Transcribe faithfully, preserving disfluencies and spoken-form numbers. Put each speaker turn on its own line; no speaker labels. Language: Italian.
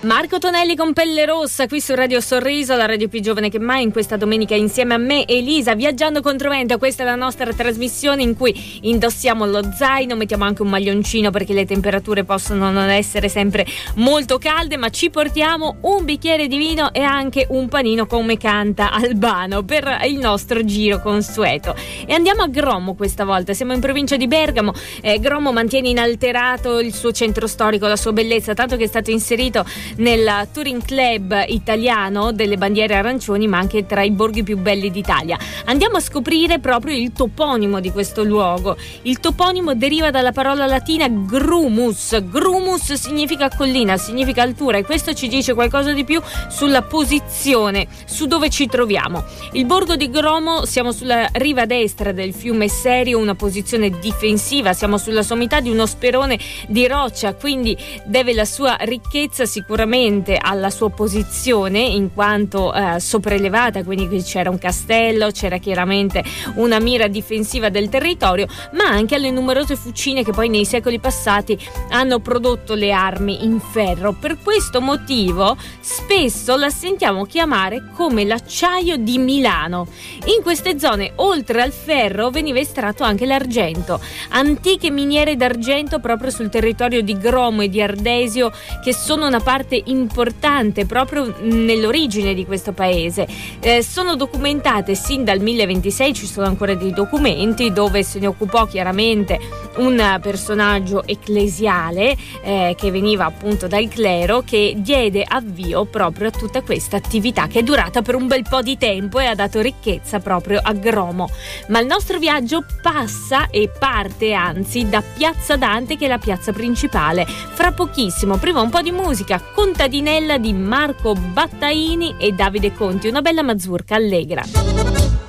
Marco Tonelli con Pelle Rossa qui su Radio Sorriso, la radio più giovane che mai, in questa domenica insieme a me Elisa, viaggiando controvento. Questa è la nostra trasmissione in cui indossiamo lo zaino, mettiamo anche un maglioncino perché le temperature possono non essere sempre molto calde, ma ci portiamo un bicchiere di vino e anche un panino come canta Albano per il nostro giro consueto. E andiamo a Gromo questa volta, siamo in provincia di Bergamo. eh, Gromo mantiene inalterato il suo centro storico, la sua bellezza, tanto che è stato inserito nel Touring Club italiano delle bandiere arancioni, ma anche tra i borghi più belli d'Italia. Andiamo a scoprire proprio il toponimo di questo luogo. Il toponimo deriva dalla parola latina grumus. Grumus significa collina, significa altura, e questo ci dice qualcosa di più sulla posizione, su dove ci troviamo. Il borgo di Gromo, siamo sulla riva destra del fiume Serio, una posizione difensiva, siamo sulla sommità di uno sperone di roccia, quindi deve la sua ricchezza sicuramente alla sua posizione in quanto eh, sopraelevata, quindi c'era un castello, c'era chiaramente una mira difensiva del territorio, ma anche alle numerose fucine che poi nei secoli passati hanno prodotto le armi in ferro. Per questo motivo spesso la sentiamo chiamare come l'acciaio di Milano. In queste zone, oltre al ferro, veniva estratto anche l'argento. Antiche miniere d'argento proprio sul territorio di Gromo e di Ardesio, che sono una parte importante proprio nell'origine di questo paese. Eh, sono documentate sin dal mille ventisei, ci sono ancora dei documenti dove se ne occupò chiaramente un personaggio ecclesiale eh, che veniva appunto dal clero, che diede avvio proprio a tutta questa attività che è durata per un bel po' di tempo e ha dato ricchezza proprio a Gromo. Ma il nostro viaggio passa e parte anzi da Piazza Dante, che è la piazza principale. Fra pochissimo, prima un po' di musica, Contadinella di Marco Battaini e Davide Conti, una bella mazurka allegra.